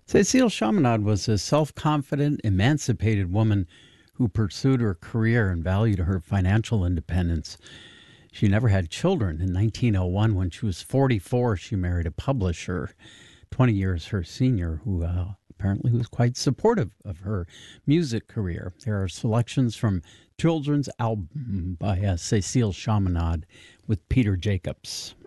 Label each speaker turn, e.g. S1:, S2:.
S1: Cécile Chaminade was a self-confident, emancipated woman who pursued her career and valued her financial independence. She never had children. In 1901, when she was 44, she married a publisher, 20 years her senior, who apparently was quite supportive of her music career. There are selections from Children's Album by Cécile Chaminade with Peter Jacobs.